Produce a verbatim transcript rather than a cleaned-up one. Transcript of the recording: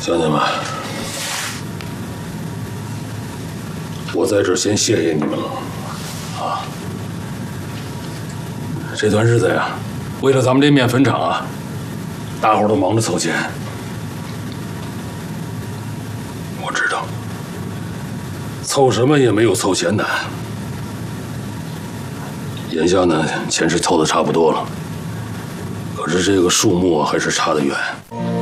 乡亲们，我在这儿先谢谢你们了啊！这段日子呀，为了咱们这面粉厂啊，大伙儿都忙着凑钱。我知道，凑什么也没有凑钱难。眼下呢，钱是凑的差不多了，可是这个数目啊，还是差得远。